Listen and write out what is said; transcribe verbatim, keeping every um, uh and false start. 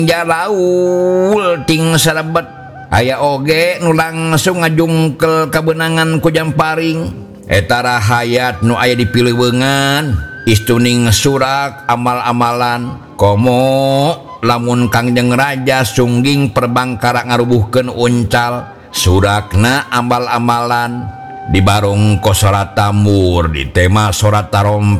Jalaul ting sarebet aya oge nu langsung ngajungkel kabenangan ku Jamparing eta rahayat nu aya dipiliweungan istuning surak amal-amalan komo lamun Kangjeng Raja sungging perbangkara ngarubuhkeun uncal surakna amal-amalan dibarung ko sorat tambur di tema sorat tarompe